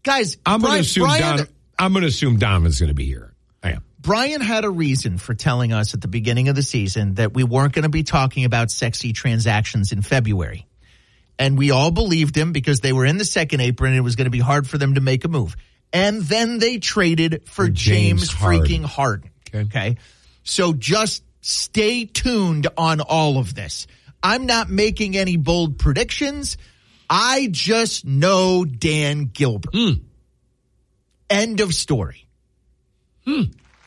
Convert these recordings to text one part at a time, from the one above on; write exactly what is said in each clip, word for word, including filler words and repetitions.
Guys, I'm going to assume Brian, Don, I'm going to assume Donovan's going to be here. I am. Brian had a reason for telling us at the beginning of the season that we weren't going to be talking about sexy transactions in February. And we all believed him because they were in the second apron and it was going to be hard for them to make a move. And then they traded for, for James, James Harden. freaking Harden. Okay. okay. So just stay tuned on all of this. I'm not making any bold predictions. I just know Dan Gilbert. Mm. End of story. Hmm.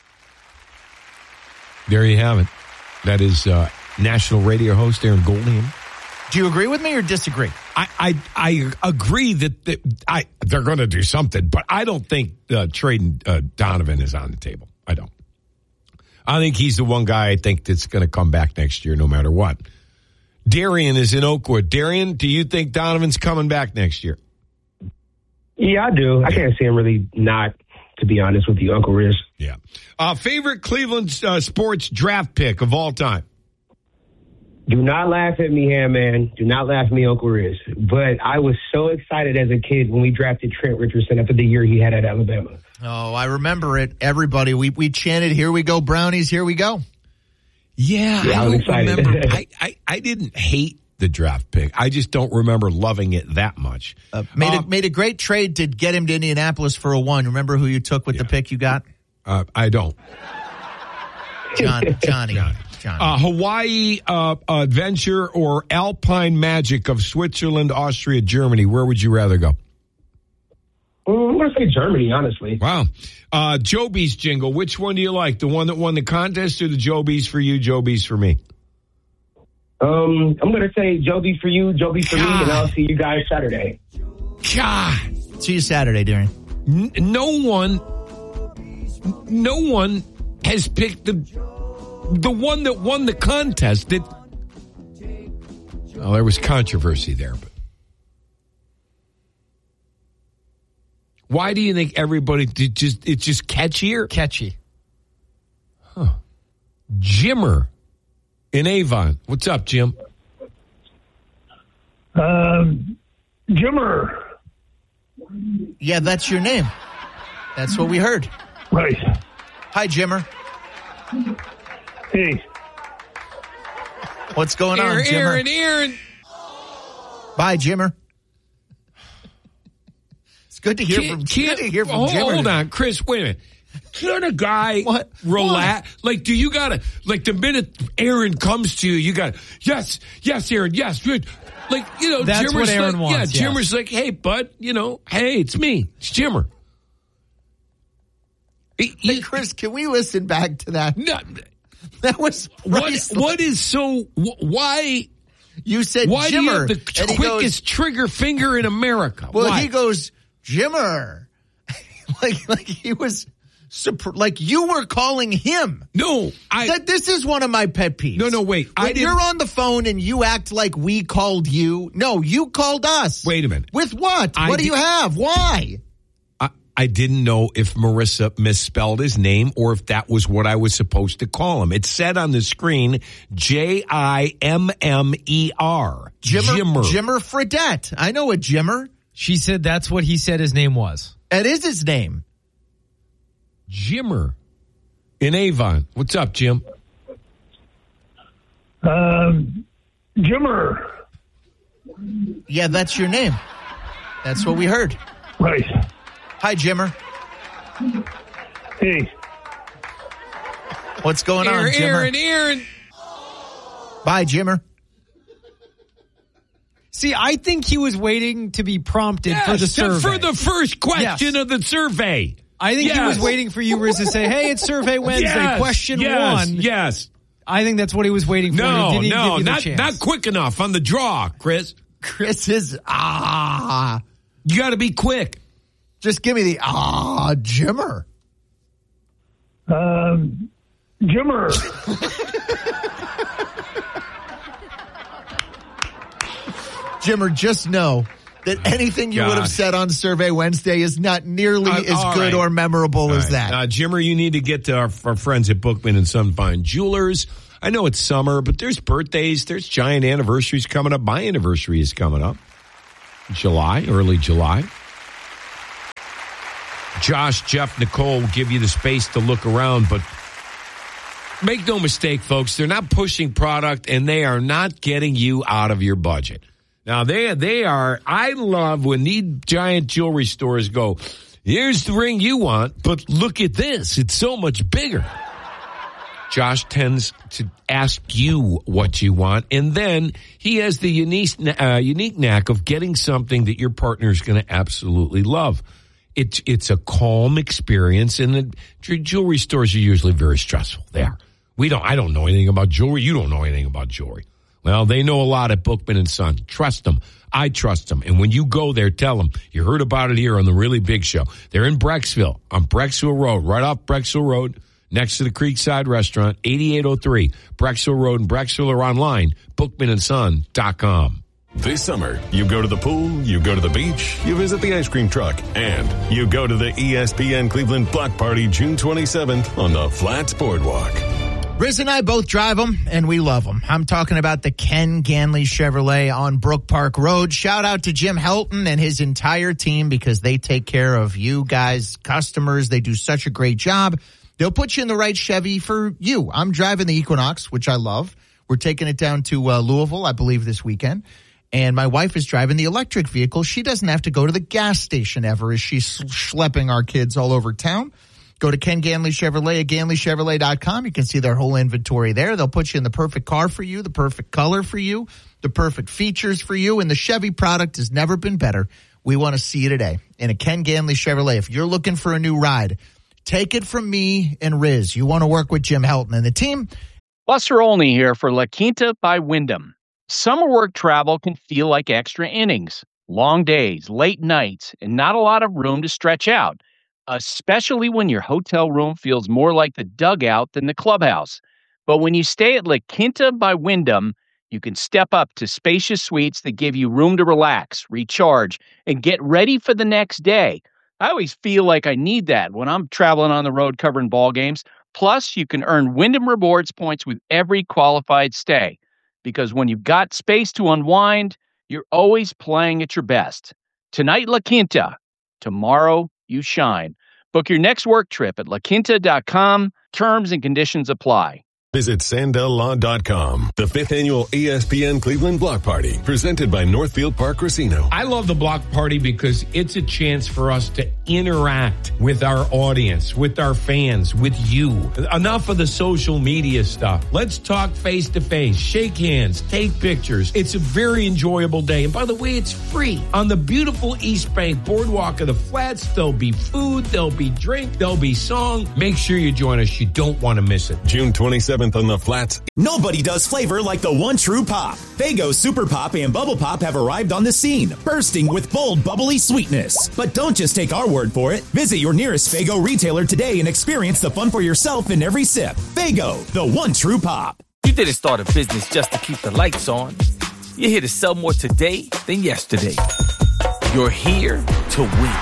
There you have it. That is uh, national radio host Aaron Goldian. Do you agree with me or disagree? I I, I agree that, that I they're going to do something, but I don't think uh, trading uh, Donovan is on the table. I don't. I think he's the one guy I think that's going to come back next year no matter what. Darian is in Oakwood. Darian, do you think Donovan's coming back next year? Yeah, I do. I can't see him really not, to be honest with you, Uncle Riz. Yeah. Uh, favorite Cleveland uh, sports draft pick of all time? Do not laugh at me, Ham Man. Do not laugh at me, Uncle Riz. But I was so excited as a kid when we drafted Trent Richardson after the year he had at Alabama. Oh, I remember it. Everybody, we we chanted, "Here we go, Brownies, here we go." Yeah, yeah I was don't excited. remember. I, I, I didn't hate the draft pick. I just don't remember loving it that much. Uh, made, uh, a, made a great trade to get him to Indianapolis for a one. Remember who you took with yeah. the pick you got? Uh, I don't. John, Johnny. Johnny. Johnny. Uh, Hawaii uh, Adventure or Alpine Magic of Switzerland, Austria, Germany. Where would you rather go? Mm, I'm going to say Germany, honestly. Wow. Uh, Joby's jingle. Which one do you like? The one that won the contest or the Joby's for you, Joby's for me? Um, I'm going to say Joby for you, Joby for God. me, and I'll see you guys Saturday. God. See you Saturday, Darren. N- no one, no one has picked the the one that won the contest. That well, there was controversy there, but why do you think everybody did just it's just catchier? Catchy. Huh. Jimmer in Avon. What's up, Jim? Um, Jimmer. Yeah, that's your name. That's what we heard. Right. Hi, Jimmer. Hey. What's going on, Aaron, Jimmer? Aaron, Aaron. Bye, Jimmer. It's good to hear Can't- from. It's can't- good to hear from hold, Jimmer. hold on, Chris. Wait a minute. Can a guy What? relax? Like, do you gotta, like, the minute Aaron comes to you, you gotta, yes, yes, Aaron, yes, good. Like, you know, That's Jimmer's what Aaron like, wants, yeah, yes. Jimmer's like, hey, bud, you know, hey, it's me. It's Jimmer. He- Hey, he- Chris, can we listen back to that? no, That was what, priceless. what is so, wh- why, You said why do you Jimmer. have the and he quickest goes, trigger finger in America? well, Why? he goes, Jimmer. like, like he was, surpr- like you were calling him. no, I, That this is one of my pet peeves. no, no, wait. I When didn't. you're on the phone and you act like we called you. No, you called us. Wait a minute. With what? I what do di- you have? Why? I, I didn't know if Marissa misspelled his name or if that was what I was supposed to call him. It said on the screen, J I M M E R. Jimmer. Jimmer. Jimmer Fredette. I know a Jimmer. She said that's what he said his name was. That is his name. Jimmer in Avon. What's up, Jim? Um, Jimmer. Yeah, that's your name. That's what we heard. Right. Hi, Jimmer. Hey. What's going on, Aaron, Jimmer? Aaron, Aaron. Bye, Jimmer. See, I think he was waiting to be prompted Yes, for the survey. for the first question Yes. of the survey. I think he Yes. was waiting for you, Riz, to say, hey, it's Survey Wednesday, Yes, question yes, one. Yes. I think that's what he was waiting for. and No, he didn't even no, give you the not, chance. not quick enough on the draw, Chris. Chris is, ah. You got to be quick. Just give me the, ah, Jimmer. Um, Jimmer. Jimmer, just know that anything you would have Gosh. said on Survey Wednesday is not nearly Uh, as all good right. or memorable All as right. that. Uh, Jimmer, you need to get to our, our friends at Bookman and Son Fine Jewelers. I know it's summer, but there's birthdays, there's giant anniversaries coming up. My anniversary is coming up. July, early July. Josh, Jeff, Nicole will give you the space to look around, but make no mistake, folks, they're not pushing product and they are not getting you out of your budget. Now, they, they are, I love when these giant jewelry stores go, here's the ring you want, but look at this. It's so much bigger. Josh tends to ask you what you want, and then he has the unique, uh, unique knack of getting something that your partner is going to absolutely love. It's it's a calm experience, and the jewelry stores are usually very stressful. They are. We don't. I don't know anything about jewelry. You don't know anything about jewelry. Well, they know a lot at Bookman and Son. Trust them. I trust them. And when you go there, tell them you heard about it here on the Really Big Show. They're in Brecksville on Brecksville Road, right off Brecksville Road, next to the Creekside Restaurant, eighty-eight oh three Brecksville Road in Brecksville, or online, bookman and son dot com. This summer, you go to the pool, you go to the beach, you visit the ice cream truck, and you go to the E S P N Cleveland Block Party June twenty-seventh on the Flats Boardwalk. Riz and I both drive them, and we love them. I'm talking about the Ken Ganley Chevrolet on Brook Park Road. Shout out to Jim Helton and his entire team because they take care of you guys, customers. They do such a great job. They'll put you in the right Chevy for you. I'm driving the Equinox, which I love. We're taking it down to uh, Louisville, I believe, this weekend. And my wife is driving the electric vehicle. She doesn't have to go to the gas station ever as she's schlepping our kids all over town. Go to Ken Ganley Chevrolet at ganley chevrolet dot com. You can see their whole inventory there. They'll put you in the perfect car for you, the perfect color for you, the perfect features for you. And the Chevy product has never been better. We want to see you today in a Ken Ganley Chevrolet. If you're looking for a new ride, take it from me and Riz. You want to work with Jim Helton and the team. Buster Olney here for La Quinta by Wyndham. Summer work travel can feel like extra innings, long days, late nights, and not a lot of room to stretch out, especially when your hotel room feels more like the dugout than the clubhouse. But when you stay at La Quinta by Wyndham, you can step up to spacious suites that give you room to relax, recharge, and get ready for the next day. I always feel like I need that when I'm traveling on the road covering ball games. Plus, you can earn Wyndham Rewards points with every qualified stay. Because when you've got space to unwind, you're always playing at your best. Tonight, La Quinta. Tomorrow, you shine. Book your next work trip at la quinta dot com. Terms and conditions apply. Visit sandell law dot com. The fifth annual E S P N Cleveland Block Party, presented by Northfield Park Casino. I love the block party because it's a chance for us to interact with our audience, with our fans, with you. Enough of the social media stuff. Let's talk face to face, shake hands, take pictures. It's a very enjoyable day. And by the way, it's free. On the beautiful East Bank Boardwalk of the Flats, there'll be food, there'll be drink, there'll be song. Make sure you join us. You don't want to miss it. June twenty-seventh on the Flats. Nobody does flavor like the one true pop. Faygo Super Pop and Bubble Pop have arrived on the scene, bursting with bold, bubbly sweetness. But don't just take our word for it. Visit your nearest Faygo retailer today and experience the fun for yourself in every sip. Faygo, the one true pop. You didn't start a business just to keep the lights on. You're here to sell more today than yesterday. You're here to win.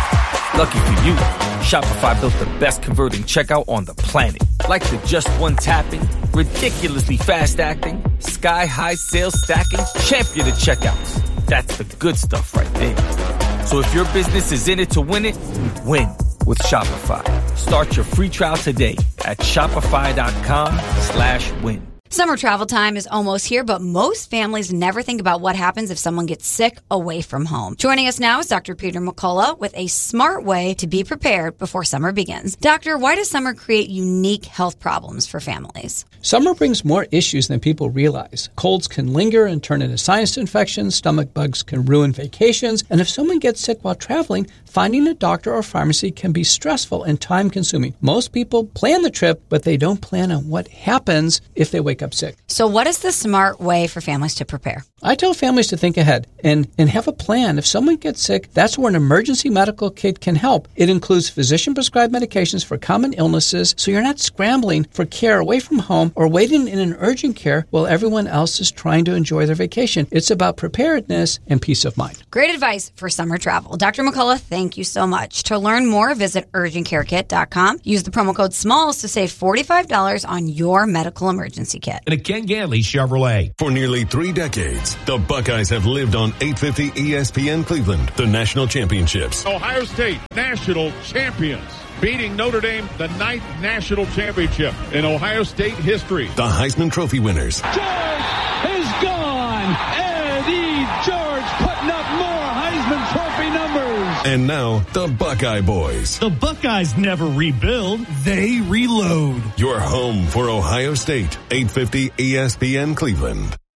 Lucky for you, Shopify built the best converting checkout on the planet. Like the just one tapping, ridiculously fast acting, sky high sales stacking, champion of checkouts. That's the good stuff right there. So if your business is in it to win it, win with Shopify. Start your free trial today at shopify.com slash win. Summer travel time is almost here, but most families never think about what happens if someone gets sick away from home. Joining us now is Doctor Peter McCullough with a smart way to be prepared before summer begins. Doctor, why does summer create unique health problems for families? Summer brings more issues than people realize. Colds can linger and turn into sinus infections, stomach bugs can ruin vacations, and if someone gets sick while traveling, finding a doctor or pharmacy can be stressful and time-consuming. Most people plan the trip, but they don't plan on what happens if they wake up sick. So what is the smart way for families to prepare? I tell families to think ahead and, and have a plan. If someone gets sick, that's where an emergency medical kit can help. It includes physician-prescribed medications for common illnesses, so you're not scrambling for care away from home or waiting in an urgent care while everyone else is trying to enjoy their vacation. It's about preparedness and peace of mind. Great advice for summer travel. Doctor McCullough, thank you so much. To learn more, visit urgent care kit dot com. Use the promo code SMALLS to save forty-five dollars on your medical emergency kit. Kit. And a Ken Ganley Chevrolet. For nearly three decades, the Buckeyes have lived on eight fifty E S P N Cleveland, the national championships. Ohio State, national champions, beating Notre Dame, the ninth national championship in Ohio State history. The Heisman Trophy winners. George is gone. Eddie George putting up more Heisman Trophy numbers. And now, the Buckeye Boys. The Buckeyes never rebuild, they reload. Your home for Ohio State, eight fifty E S P N Cleveland.